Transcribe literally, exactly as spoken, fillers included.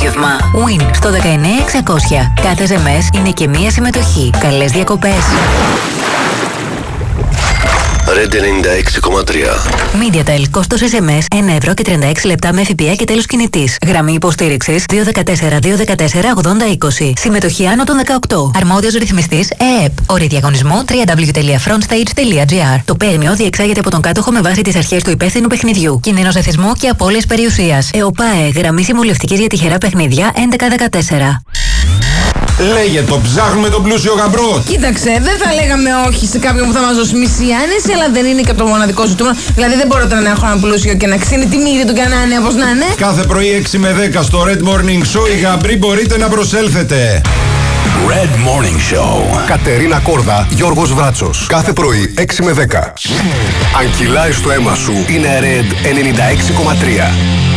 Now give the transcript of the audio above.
απόγευμα. Win στο δεκαεννιά εξακόσια. Κάθε ες εμ ες είναι και μία συμμετοχή. Καλές διακοπές. Red ενενήντα έξι κόμμα τρία. MediaTel, κόστος ες εμ ες ένα ευρώ και τριάντα έξι λεπτά με ΦΠΑ και τέλος κινητής. Γραμμή υποστήριξης δύο ένα τέσσερα δύο ένα τέσσερα ογδόντα είκοσι. Συμμετοχή άνω των δεκαοκτώ. Αρμόδιος ρυθμιστής ΕΕΠ. Όροι διαγωνισμού double-u double-u double-u τελεία frontstage τελεία τζι άρ. Το παίρνιο διεξάγεται από τον κάτοχο με βάση τις αρχές του υπεύθυνου παιχνιδιού. Κίνδυνος εθισμού και απώλειας περιουσίας. ΕΟΠΑΕ, γραμμή συμβουλευτικής για τυχερά παιχνίδια έντεκα δεκατέσσερα. Λέγε το, ψάχνουμε τον πλούσιο γαμπρό. Κοίταξε, δεν θα λέγαμε όχι σε κάποιον που θα μας δώσει μισή άνεση, αλλά δεν είναι και το μοναδικό ζητούμενο. Δηλαδή δεν μπορείτε να έχω ένα πλούσιο και να ξύνει τη μύτη του και να είναι όπως να είναι. Κάθε πρωί έξι με δέκα στο Red Morning Show οι γαμπροί μπορείτε να προσέλθετε. Red Morning Show. Κατερίνα Κόρδα, Γιώργος Βράτσος. Κάθε πρωί έξι με δέκα. Αν κυλάει στο αίμα σου, είναι Red ενενήντα έξι κόμμα τρία.